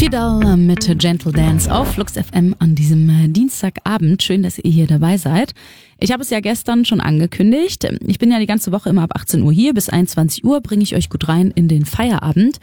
Tidal mit Gentle Dance auf Flux FM an diesem Dienstagabend. Schön, dass ihr hier dabei seid. Ich habe es ja gestern schon angekündigt. Ich bin ja die ganze Woche immer ab 18 Uhr hier. Bis 21 Uhr bringe ich euch gut rein in den Feierabend.